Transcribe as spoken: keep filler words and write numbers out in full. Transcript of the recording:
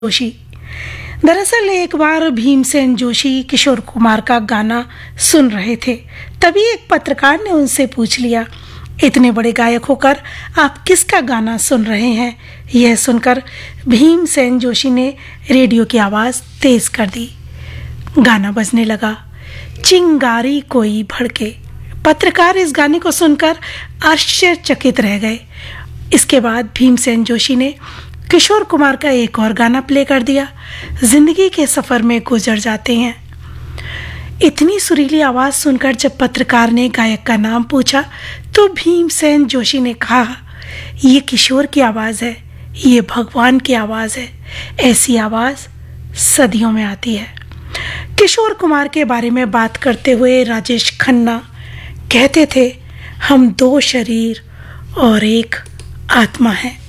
जोशी। दरअसल एक बार भीमसेन जोशी किशोर कुमार का गाना सुन रहे थे, तभी एक पत्रकार ने उनसे पूछ लिया, इतने बड़े गायक होकर आप किसका गाना सुन रहे हैं? यह सुनकर भीमसेन जोशी ने रेडियो की आवाज़ तेज कर दी। गाना बजने लगा, चिंगारी कोई भड़के। पत्रकार इस गाने को सुनकर आश्चर्यचकित रह गए। इसके बाद भीमसेन जोशी ने किशोर कुमार का एक और गाना प्ले कर दिया, जिंदगी के सफ़र में गुजर जाते हैं। इतनी सुरीली आवाज़ सुनकर जब पत्रकार ने गायक का नाम पूछा तो भीमसेन जोशी ने कहा, ये किशोर की आवाज़ है, ये भगवान की आवाज़ है। ऐसी आवाज़ सदियों में आती है। किशोर कुमार के बारे में बात करते हुए राजेश खन्ना कहते थे, हम दो शरीर और एक आत्मा हैं।